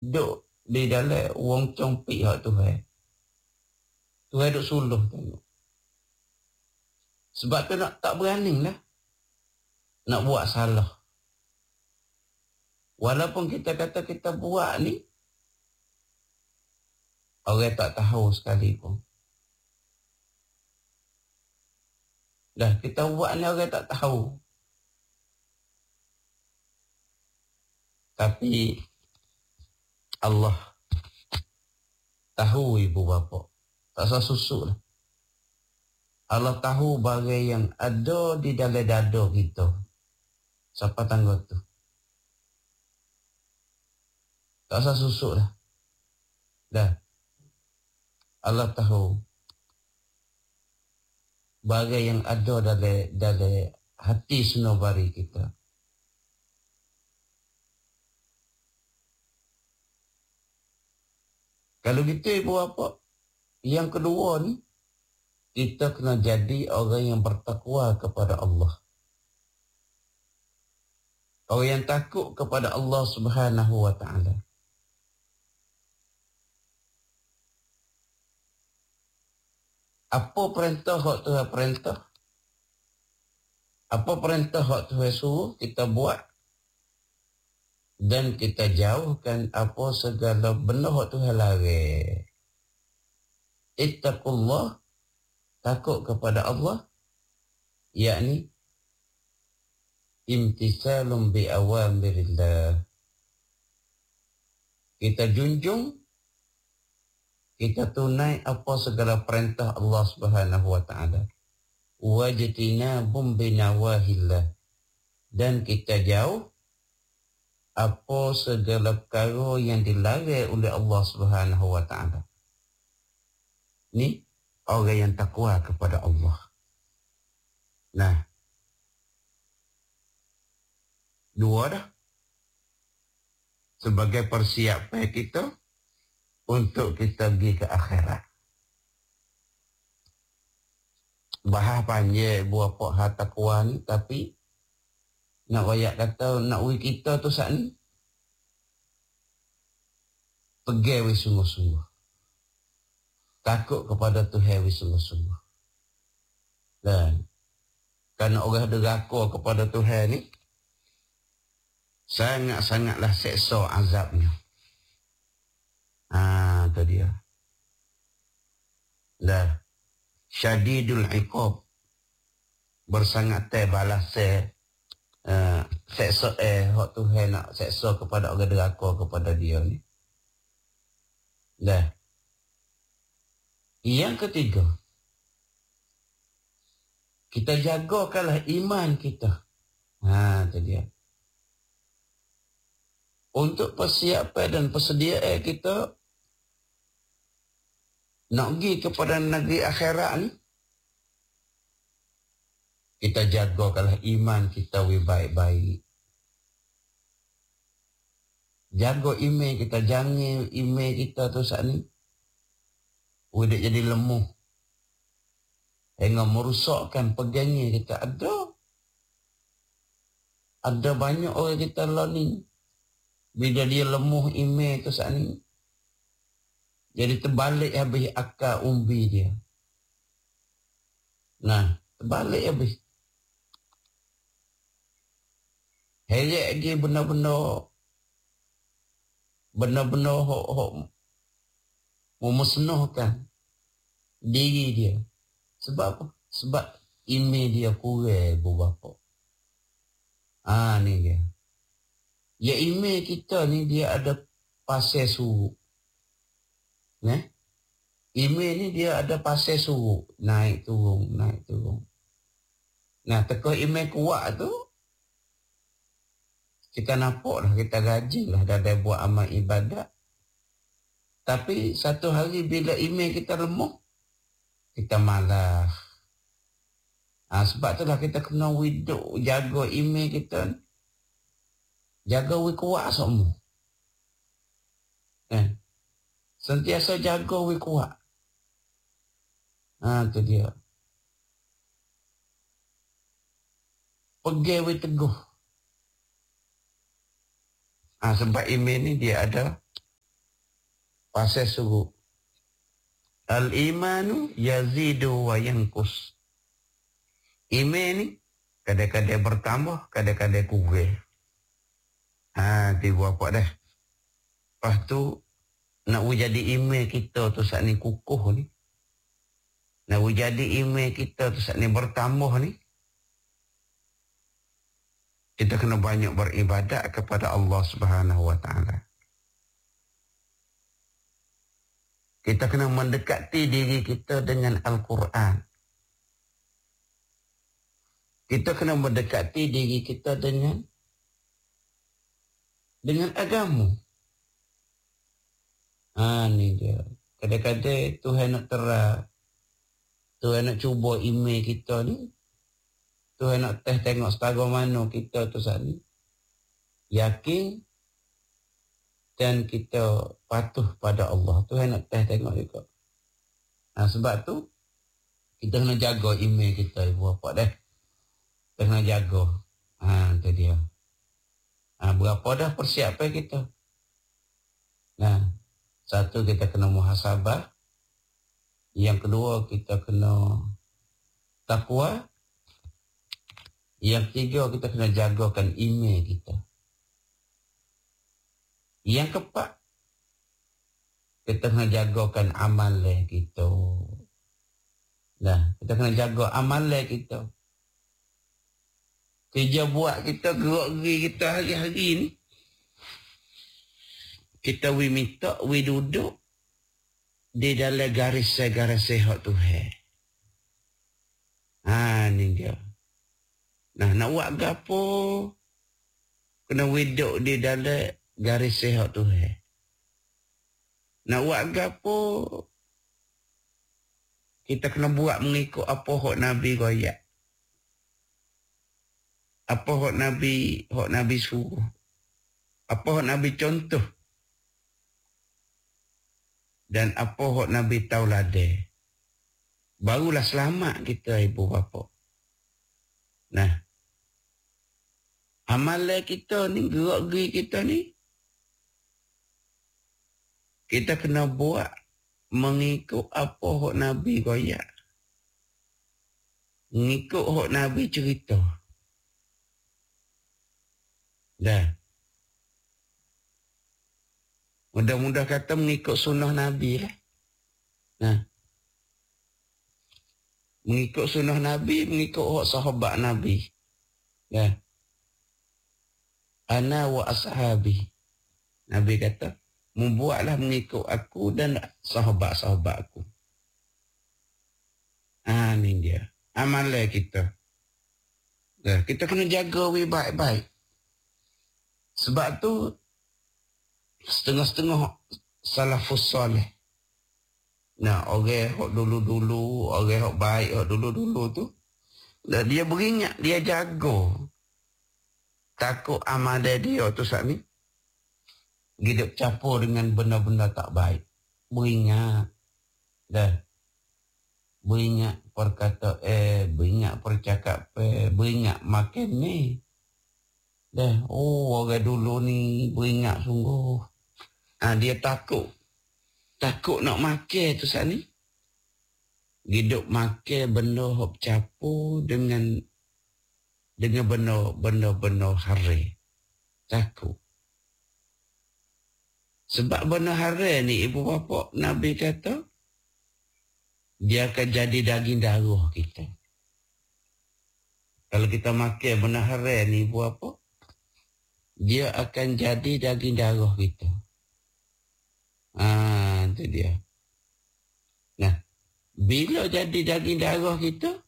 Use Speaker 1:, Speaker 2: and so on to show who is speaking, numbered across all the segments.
Speaker 1: duk di dalam wong compik hak Tuhan. Tuhan duk suluh tengok. Sebab tu nak tak berani lah nak buat salah. Walaupun kita kata kita buat ni, orang tak tahu sekalipun. Dah kita buat ni orang tak tahu. Tapi Allah tahu ibu bapa. Tak usah susuk lah. Allah tahu bagai yang ada di dalam dada kita. Siapa tangguh tu? Tak usah susuk lah. Dah. Allah tahu bagai yang ada dalam hati senobari kita. Kalau gitu ibu bapa, yang kedua ni, kita kena jadi orang yang bertakwa kepada Allah. Orang yang takut kepada Allah Subhanahu wa ta'ala. Apa perintah hak Tuhan perintah? Apa perintah hak Tuhan suruh kita buat? Dan kita jauhkan apa segala benda hak Tuhan larang. Ittaqullah, takut kepada Allah, yakni imtisalun bi awamirillah. Kita junjung, kita tunai apa segala perintah Allah Subhanahu wa ta'ala. Wajtinabum binawahillah. Dan kita jauh apa segala perkara yang dilarang oleh Allah Subhanahu wa ta'ala. Ni orang yang takwa kepada Allah. Nah, dua dah. Sebagai persiapan kita untuk kita pergi ke akhirat. Bahas panjang buah hak takwa ni, tapi nak wayak kata, nak ui kita tu saat ni, pergi sungguh-sungguh. Takut kepada Tuhan sungguh-sungguh. Dan kerana orang deraka kepada Tuhan ni, sangat-sangatlah seksa azabnya. Tu dia. Dah. Syadidul iqab. Bersangat balas seksa hak Tuhan nak seksa kepada orang deraka kepada dia ni. Dah. Yang ketiga, kita jagakanlah iman kita. Tu dia. Untuk persiapan dan persediaan kita nak pergi kepada negeri akhirat ni, kita jagakanlah iman kita baik-baik. Jaga iman kita, jangan iman kita tu saat ni udah jadi lemah. Hingga merusakkan pegangnya kita. Ada banyak orang kita lah ni. Bila dia lemah iman tu saat ni, jadi terbalik habis akal umbi dia. Nah, terbalik habis. Heret lagi benar-benar memusnahkan diri dia. Sebab apa? Sebab iman dia kurang, ibu bapa. Ni dia. Ya, iman kita ni dia ada pasal surut. Iman ni dia ada pasal surut. Naik turun. Nah, teka iman kuat tu, kita nampaklah, kita rajinlah dalam buat amal ibadat. Tapi satu hari bila iman kita lemah, kita malas. Sebab itulah kita kena hidup, jaga iman kita. Jaga kuat semua. Sentiasa jaga kuat. Tu dia. Pergi teguh. Sebab iman ni dia ada Pasal suruh. Al-imanu yazidu wa yankus. Iman ni kadang-kadang bertambah, kadang-kadang kurang. Dia buat apa dah. Lepas tu, nak jadi iman kita tu saat ni kukuh ni. Nak jadi iman kita tu saat ni bertambah ni. Kita kena banyak beribadat kepada Allah Subhanahu Wa Taala. Kita kena mendekati diri kita dengan Al-Quran. Kita kena mendekati diri kita dengan agama. Ni dia. Kadang-kadang Tuhan nak terang. Tuhan nak cuba iman kita ni. Tuhan nak tengok setara mana kita tu saat ni. Yakin dan kita patuh pada Allah. Tuhan nak tengok juga. Sebab tu, kita kena jaga iman kita, ibu bapa dah. Kita kena jaga. Itu dia. Berapa dah persiapan kita? Satu, kita kena muhasabah. Yang kedua, kita kena takwa. Yang ketiga, kita kena jagakan iman kita. Yang keempat, kita kena jagakan amalan kita. Kita kena jaga amalan kita. Kerja buat kita, gerak-geri kita hari-hari ni. Kita minta, duduk di dalam garis-garis sehat Tuhan. Ni dia. Nak buat apa? Kena duduk di dalam garis sehat Tuhan. Nak buat apa? Kita kena buat mengikut apa hak Nabi royak. Apa hak Nabi suruh. Apa hak Nabi contoh. Dan apa hak Nabi tauladan. Barulah selamat kita, ibu bapa. Amalan kita ni, gerak-geri kita ni, kita kena buat mengikut apa hak Nabi royak. Mengikut hak Nabi cerita. Mudah-mudah kata mengikut sunnah Nabi lah. Mengikut sunnah Nabi, mengikut hak sahabat Nabi. Ana wa ashabi. Nabi kata, membuatlah mengikut aku dan sahabat-sahabat aku. Ni dia. Amalan kita. Kita kena jaga baik-baik. Sebab tu, setengah-setengah salafus soleh. Orang hok dulu-dulu, orang hok baik hok dulu-dulu tu, dia beringat, dia jaga. Takut amalan dia tu saat ni hidup campur dengan benda-benda tak baik. Beringat. Beringat perkataan, beringat percakapan, beringat makan ni. Orang dulu ni beringat sungguh. Dia takut. Takut nak makan tu saat ni. Hidup makan benda hok campur dengan benda-benda haram. Takut. Sebab benda haram ni, ibu bapa, Nabi kata, dia akan jadi daging darah kita. Kalau kita makan benda haram ni, ibu bapa, dia akan jadi daging darah kita. Itu dia. Bila jadi daging darah kita,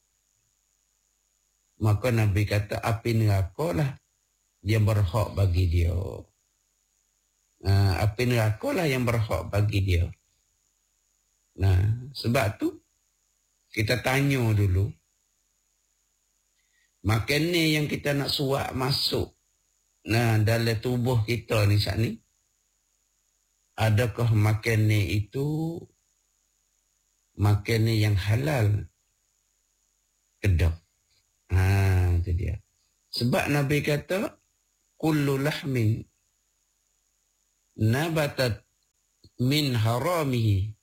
Speaker 1: maka Nabi kata api neraka lah yang berhak bagi dia. Api neraka lah yang berhak bagi dia. Sebab tu kita tanya dulu, makan ni yang kita nak suap masuk dalam tubuh kita ni saat ni, adakah makan ni itu makan ni yang halal? Kedap. Itu dia. Sebab Nabi kata, kullu lahmin nabatat min haramihi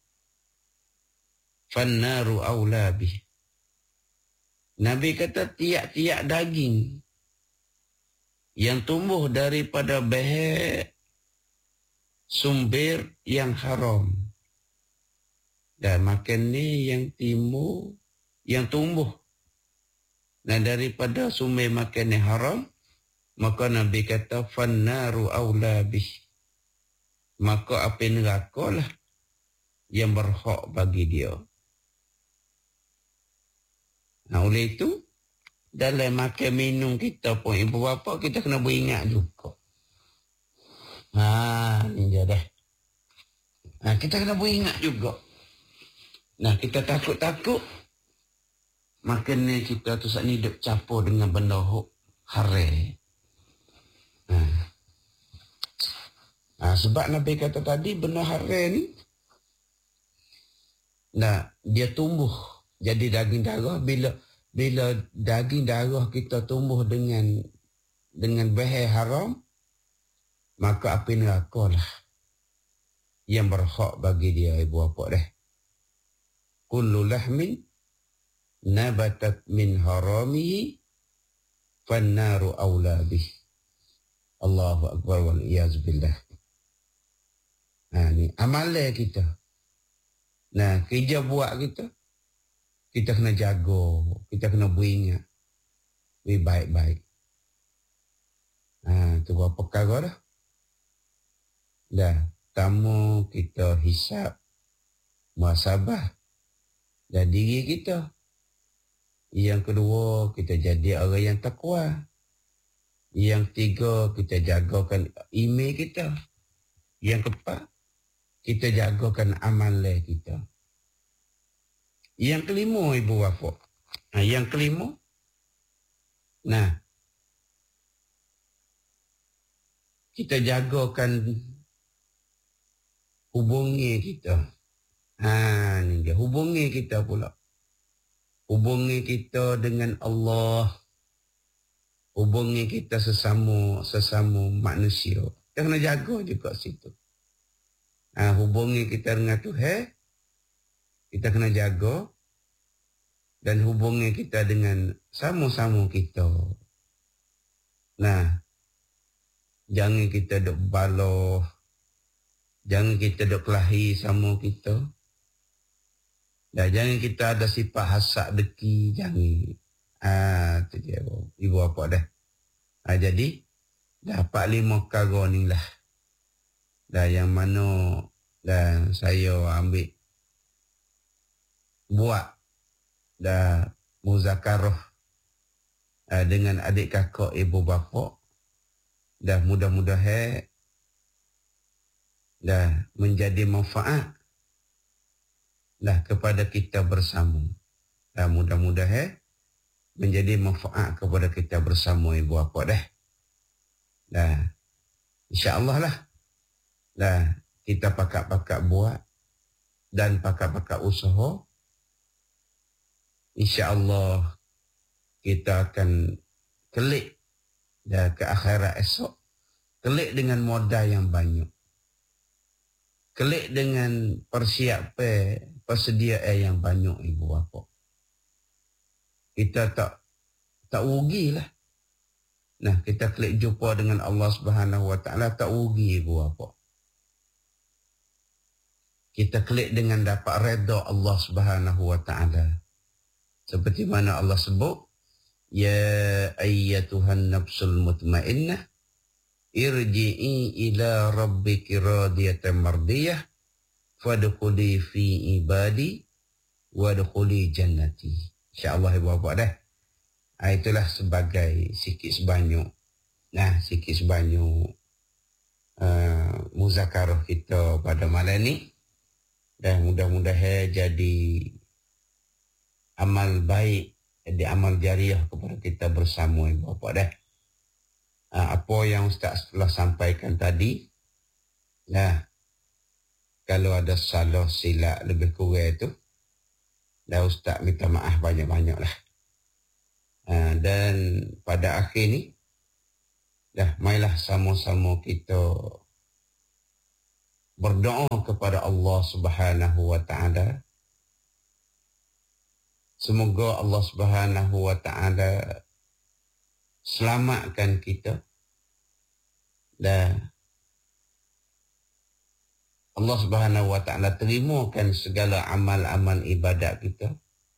Speaker 1: fannaru aula bih. Nabi kata tiap-tiap daging yang tumbuh daripada behek sumber yang haram. Dan makan ni yang timbul, yang tumbuh. Dan daripada sumber makan yang haram, maka Nabi kata fannaru aula bih. Maka api neraka lah yang berhak bagi dia. Nah, oleh itu, dalam makan minum kita pun, ibu bapa kita kena beringat juga. Ni dia dah. Kita kena beringat juga. Kita takut-takut makan ni kita tu saat ni duk campur dengan benda haram. Sebab Nabi kata tadi benda haram ni, dia tumbuh jadi daging darah. Bila daging darah kita tumbuh dengan behel haram, maka api neraka lah yang berhak bagi dia, ibu bapa dah. Kullu lahmin nabatat min haramihi fannaru aula bih. Allahu akbar wal iyaz billah. Ni amalan kita. Kerja buat kita kena jaga, kita kena beringat. Baik-baik. Tu berapa perkara dah. Pertama, kita hisap muhasabah dan diri kita. Yang kedua, kita jadi orang yang takwa. Yang tiga, kita jagakan email kita. Yang keempat, kita jagakan amalan kita. Yang kelima, ibu bapa. Yang kelima, kita jagakan hubungi kita. Ni dia, hubungi kita pula. Hubungi kita dengan Allah. Hubungi kita sesama manusia. Kita kena jaga juga situ. Hubungi kita dengan Tuhan, kita kena jaga. Dan hubungi kita dengan sama-sama kita. Jangan kita duk baloh. Jangan kita duk kelahi sama kita. Dan jangan kita ada sifat hasad deki. Jangan. Itu dia, ibu bapa dah. Jadi, dapat 5 perkara ni lah. Yang mana saya ambil buat muzakarah dengan adik kakak ibu bapa. Mudah-mudahan menjadi manfaat kepada kita bersama. Mudah-mudahan menjadi manfaat kepada kita bersama ibu bapa dah. InsyaAllah lah. Kita pakat-pakat buat dan pakat-pakat usaha. InsyaAllah kita akan kelik ke akhirat esok. Kelik dengan modal yang banyak. Kelik dengan persiapan, persediaan yang banyak ibu bapa. Kita tak rugilah. Kita kelik jumpa dengan Allah Subhanahu Wa Taala, tak rugi ibu bapa. Kita kelik dengan dapat redha Allah Subhanahu Wa Taala. Seperti mana Allah sebut, ya ayyatuhan nafsul mutmainnah irji'i ila rabbiki radiyatan mardiyah fadkhuli fi ibadi wadkhuli jannati. InsyaAllah ibu bapa dah. Itulah sebagai sikit sebanyak muzakarah kita pada malam ni. Dan mudah-mudahan jadi amal baik, jadi amal jariah kepada kita bersama ibu bapa dah. Apa yang Ustaz telah sampaikan tadi, kalau ada salah silap lebih kurang itu, Ustaz minta maaf banyak-banyak lah. Dan pada akhir ni, marilah sama-sama kita berdoa kepada Allah Subhanahu wa taala. Semoga Allah Subhanahu wa taala selamatkan kita dan Allah Subhanahu wa taala terimakan segala amal-amal ibadat kita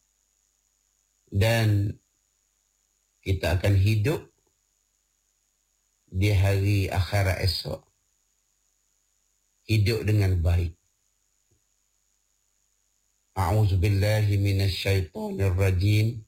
Speaker 1: dan kita akan hidup di hari akhirat esok hidup dengan baik. A'udzubillahi minasyaitonir rajim.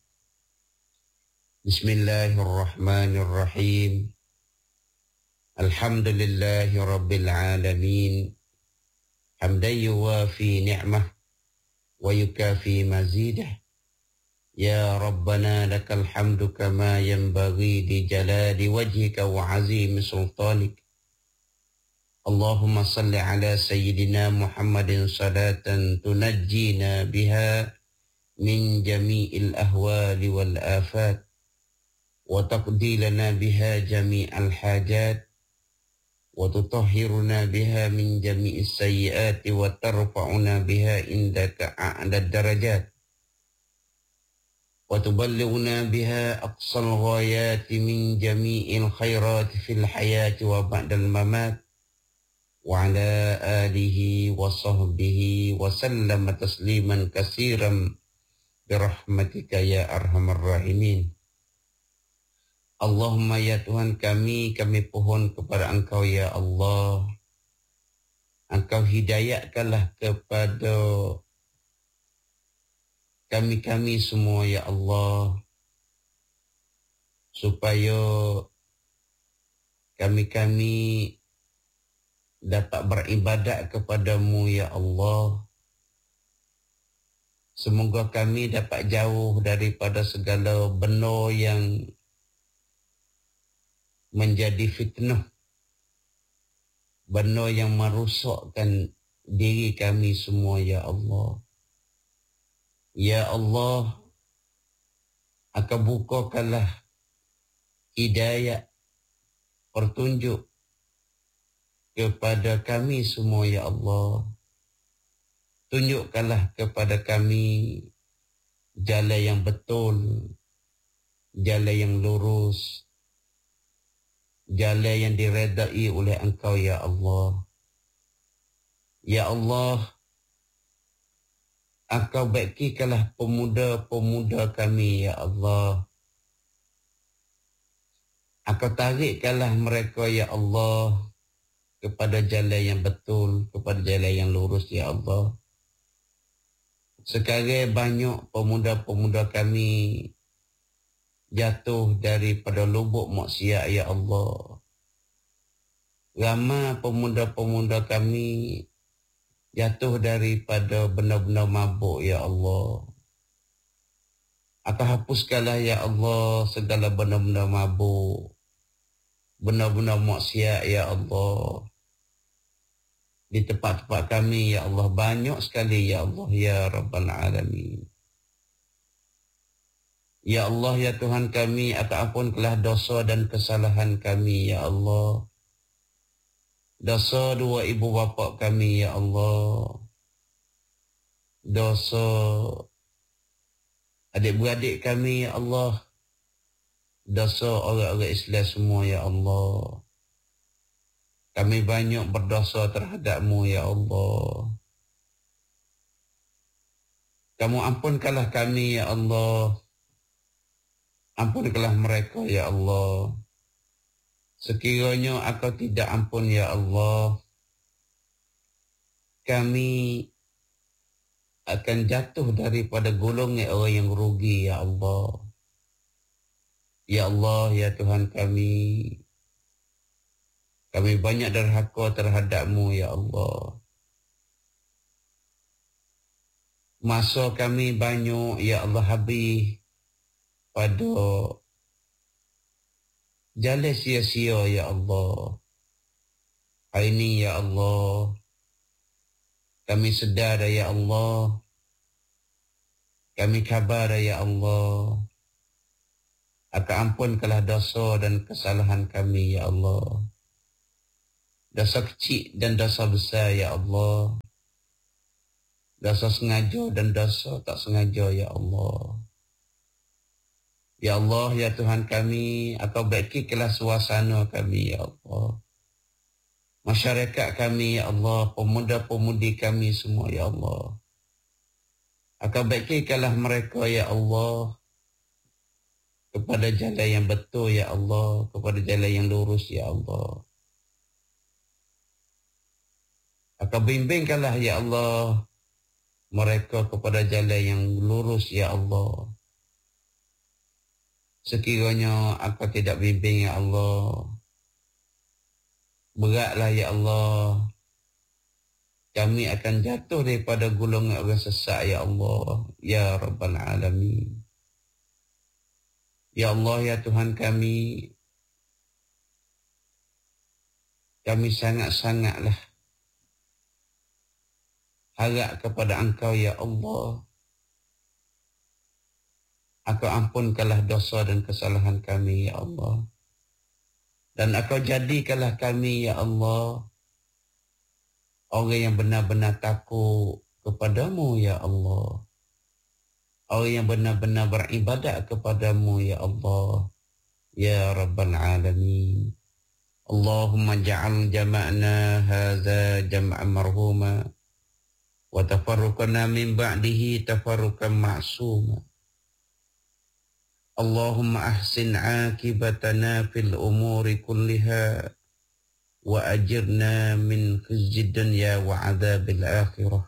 Speaker 1: Bismillahirrahmanirrahim. Alhamdulillahi rabbil alamin. Hamdan yuwafi ni'mah wa yukafi mazidah. Ya Rabbana lakal hamdu kama yanbaghi li jalali wajhika wa azimi sultanik. Allahumma salli ala sayyidina Muhammadin salatan tunajjina biha min jami'il ahwali wal afat wa taqdi lana biha jami'al hajat wa tutahhiruna biha min jami'is sayyiati wa tarfa'una biha indaka a'la darajat wa tuballighuna biha aqsal ghayati min jami'il khairati fil hayati wa ba'dal mamat wa ala alihi wa sahbihi wa sallama tasliman katsiran birahmatika ya arhamar rahimin. Allahumma ya Tuhan kami pohon kepada Engkau ya Allah. Engkau hidayatkanlah kepada kami semua ya Allah. Supaya kami dapat beribadat kepadamu ya Allah. Semoga kami dapat jauh daripada segala benda yang menjadi fitnah, benda yang merosakkan diri kami semua ya Allah. Ya Allah, akan bukakanlah hidayah, pertunjuk kepada kami semua ya Allah. Tunjukkanlah kepada kami jalan yang betul, jalan yang lurus, jalan yang diredai oleh Engkau ya Allah. Ya Allah, Engkau baikikanlah pemuda-pemuda kami ya Allah. Engkau tarikkanlah mereka ya Allah kepada jalan yang betul, kepada jalan yang lurus ya Allah. Sekarang banyak pemuda-pemuda kami jatuh daripada lubuk maksiat ya Allah. Ramai pemuda-pemuda kami jatuh daripada benda-benda mabuk ya Allah. Akan hapuskanlah ya Allah segala benda-benda mabuk, benda-benda maksiat ya Allah. Di tempat-tempat kami ya Allah banyak sekali ya Allah ya Rabbal Alamin. Ya Allah ya Tuhan kami, ampunkanlah dosa dan kesalahan kami ya Allah. Dosa dua ibu bapa kami ya Allah. Dosa adik-beradik kami ya Allah. Dosa orang-orang Islam semua ya Allah. Kami banyak berdosa terhadap-Mu ya Allah. Kamu ampunkanlah kami ya Allah. Ampunkanlah mereka ya Allah. Sekiranya Engkau tidak ampun ya Allah, kami akan jatuh daripada golongan orang yang rugi ya Allah. Ya Allah ya Tuhan kami banyak derhaka terhadap-Mu ya Allah. Masa kami banyak ya Allah habis pada jalan sia-sia ya Allah. Hari ini ya Allah, kami sedar ya Allah, kami khabar ya Allah, akan ampunkanlah dosa dan kesalahan kami ya Allah. dosa kecil dan dosa besar ya Allah, dosa sengaja dan dosa tak sengaja ya Allah. Ya Allah, ya Tuhan kami, Engkau baikilah suasana kami ya Allah. Masyarakat kami ya Allah, pemuda-pemudi kami semua ya Allah. Engkau baikilah mereka ya Allah kepada jalan yang betul ya Allah, kepada jalan yang lurus ya Allah. Engkau bimbingkanlah ya Allah mereka kepada jalan yang lurus ya Allah. Sekiranya Engkau tidak bimbing ya Allah, beratlah ya Allah, kami akan jatuh daripada golongan orang sesat ya Allah, ya Rabbal Alamin. Ya Allah, ya Tuhan kami sangat-sangatlah harap kepada Engkau ya Allah. Engkau ampunkanlah dosa dan kesalahan kami ya Allah. Dan Engkau jadikanlah kami ya Allah orang yang benar-benar takut kepadamu ya Allah. Orang yang benar-benar beribadat kepadamu ya Allah. Ya Rabbal Alamin. Allahumma ja'al jama'na hadha jam'an marhuma wa tafarruqana min ba'dihi tafarruqan ma'suma. Allahumma ahsin 'aqibatana fil umuri kulliha wa ajirna min khizyid dunya wa 'adzabil akhirah.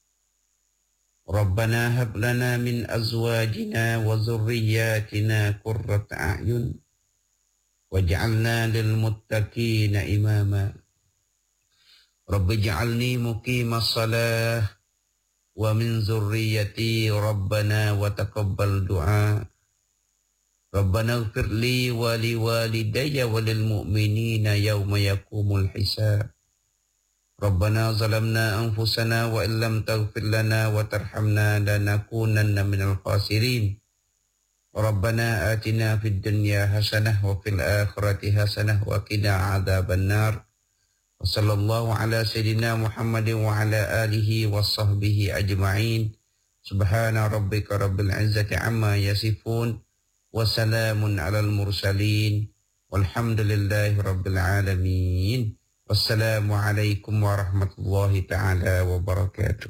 Speaker 1: Rabbana hab lana min azwajina wa dhurriyyatina qurrata a'yun waj'alna lil muttaqina imama. Rabbi ij'alni muqimas shalah wa min dhurriyyati rabbana wa taqabbal du'a. Rabbana ighfir li wa li walidayya wa lil mu'minina yawma yaqumul hisab. Rabbana zalamna anfusana wa illam taghfir lana wa tarhamna lanakunanna minal khasirin. Rabbana atina fid dunya hasanah wa fil akhirati hasanah wa qina adzaban nar. Wa sallallahu ala sayyidina Muhammadin wa ala alihi wa sahbihi ajma'in. Subhana rabbika rabbil izzati amma yasifun. Wa salamun alal mursalin. Walhamdulillahi rabbil alamin. Wassalamualaikum warahmatullahi ta'ala wabarakatuh.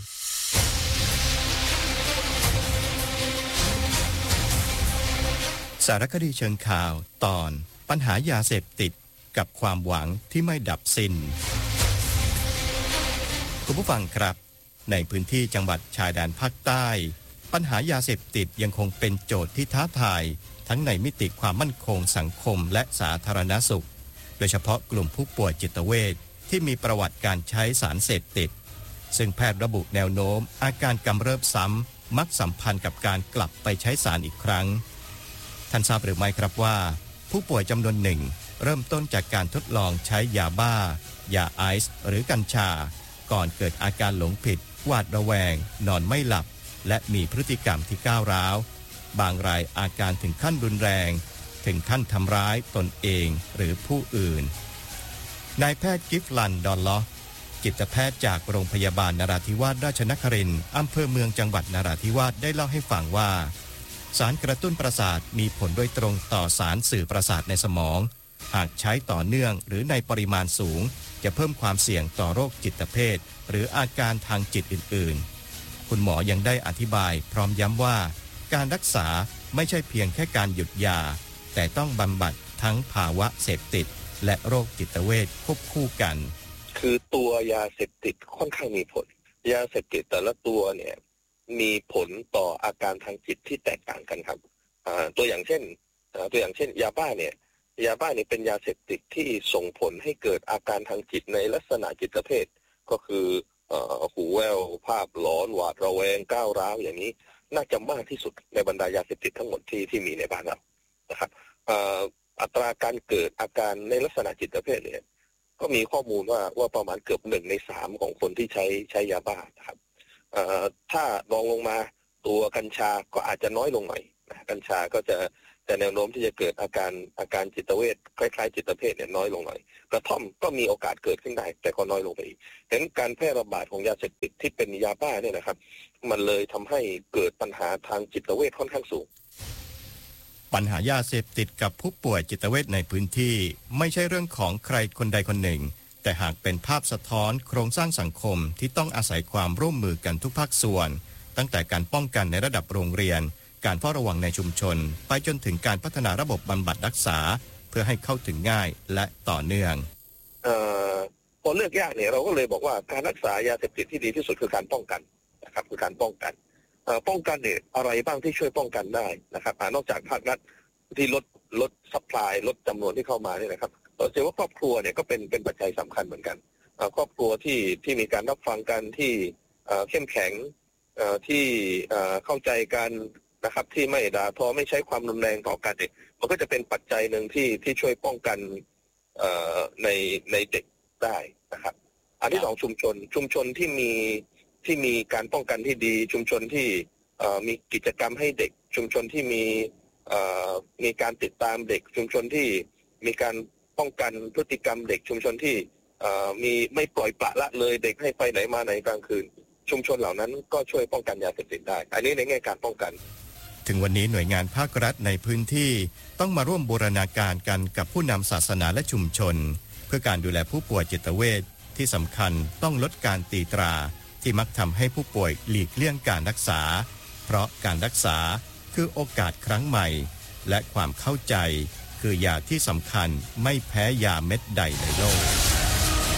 Speaker 2: สารคดีเชิงข่าวตอนปัญหายาเสพติดกับความหวังที่ไม่ดับสิ้นคุณผู้ฟังครับในพื้นที่จังหวัดชายแดนภาคใต้ปัญหายาเสพติดยังคงเป็นโจทย์ที่ท้าทายทั้งในมิติความมั่นคงสังคมและสาธารณสุขโดยเฉพาะกลุ่มผู้ป่วยจิตเวชที่มีประวัติการใช้สารเสพติดซึ่งแพทย์ระบุแนวโน้มอาการกำเริบซ้ำมักสัมพันธ์กับการกลับไปใช้สารอีกครั้งท่านทราบหรือไม่ครับว่าผู้ป่วยจำนวนหนึ่งเริ่มต้นจากการทดลองใช้ยาบ้ายาไอซ์หรือกัญชาก่อนเกิดอาการหลงผิดหวาดระแวงนอนไม่หลับและมีพฤติกรรมที่ก้าวร้าวบางรายอาการถึงขั้นรุนแรงถึงขั้นทำร้ายตนเองหรือผู้อื่นนายแพทย์กิฟลันดอนลอจิตแพทย์จากโรงพยาบาลนราธิวาสราชนครินทร์อำเภอเมืองจังหวัดนราธิวาสได้เล่าให้ฟังว่าสารกระตุ้นประสาทมีผลโดยตรงต่อสารสื่อประสาทในสมองหากใช้ต่อเนื่องหรือในปริมาณสูงจะเพิ่มความเสี่ยงต่อโรคจิตเภทหรืออาการทางจิตอื่นๆคุณหมอยังได้อธิบายพร้อมย้ำว่าการรักษาไม่ใช่เพียงแค่การหยุดยาแต่ต้องบำบัดทั้งภาวะเสพติดและโรคจิตเวชควบคู่กัน
Speaker 3: คือตัวยาเสพติดค่อนข้างมีผลยาเสพติดแต่ละตัวเนี่ยมีผลต่ออาการทางจิตที่แตกต่างกันครับตัวอย่างเช่นยาบ้าเนี่ยเป็นยาเสพติดที่ส่งผลให้เกิดอาการทางจิตในลักษณะจิตเภทก็คือหูแว่วภาพหลอนหวาดระแวงก้าวร้าวอย่างนี้น่าจะมากที่สุดในบรรดายาเสพติดทั้งหมดที่มีในบ้านเรานะครับอัตราการเกิดอาการในลักษณะจิตเภทเนี่ยก็มีข้อมูลว่าประมาณเกือบ1 ใน 3ของคนที่ใช้ยาบ้านะครับถ้ารองลงมาตัวกัญชาก็อาจจะน้อยลงหน่อยนะกัญชาก็จะแต่แนวโน้มที่จะเกิดอาการจิตเวชคล้ายๆจิตเภทเนี่ยน้อยลงหน่อยกระท่อมก็มีโอกาสเกิดขึ้นได้แต่ก็น้อยลงไปอีกเห็นการแพร่ระบาดของยาเสพติดที่เป็นยาบ้าเนี่ยนะครับมันเลยทำให้เกิดปัญหาทางจิตเวชค่อนข้างสูง
Speaker 2: ปัญหายาเสพติดกับผู้ป่วยจิตเวชในพื้นที่ไม่ใช่เรื่องของใครคนใดคนหนึ่งแต่หากเป็นภาพสะท้อนโครงสร้างสังคมที่ต้องอาศัยความร่วมมือกันทุกภาคส่วนตั้งแต่การป้องกันในระดับโรงเรียนการเฝ้าระวังในชุมชนไปจนถึงการพัฒนาระบบบำบัดรักษาเพื่อให้เข้าถึงง่ายและต่อเนื่อง
Speaker 3: พอเลือกยากเนี่ยเราก็เลยบอกว่าการรักษายาเสพติดที่ดีที่สุดคือการป้องกันนะครับคือการป้องกันเนี่ยอะไรบ้างที่ช่วยป้องกันได้นะครับนอกจากภาครัฐที่ลดซัพพลายลดจำนวนที่เข้ามาเนี่ยนะครับเราเชื่อว่าครอบครัวเนี่ยก็เป็นปัจจัยสำคัญเหมือนกันครอบครัวที่มีการรับฟังกันที่เข้มแข็งที่เข้าใจกันนะครับที่ไม่ด่าทอไม่ใช้ความรุนแรงต่อกันเนี่ยมันก็จะเป็นปัจจัยหนึ่งที่ช่วยป้องกันในเด็กได้นะครับอันที่สองชุมชนที่มีการป้องกันที่ดีชุมชนที่มีกิจกรรมให้เด็กชุมชนที่มีการติดตามเด็กชุมชนที่มีการป้องกันพฤติกรรมเด็กชุมชนที่มีไม่ปล่อยปละละเลยเด็กให้ไปไหนมาไหนกลางคืนชุมชนเหล่านั้นก็ช่วยป้องกันยาเสพติดได้อันนี้ในแง่การป้องกัน
Speaker 2: ถึงวันนี้หน่วยงานภาครัฐในพื้นที่ต้องมาร่วมบูรณาการกันกับผู้นำศาสนาและชุมชนเพื่อการดูแลผู้ป่วยจิตเวชที่สำคัญต้องลดการตีตราที่มักทำให้ผู้ป่วยหลีกเลี่ยงการรักษาเพราะการรักษาคือโอกาสครั้งใหม่และความเข้าใจคือยาที่สำคัญไม่แพ้ยาเม็ดใดในโลก